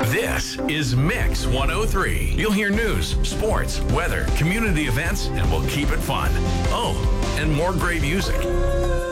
This is Mix 103. You'll hear news, sports, weather, community events, and we'll keep it fun. Oh, and more great music.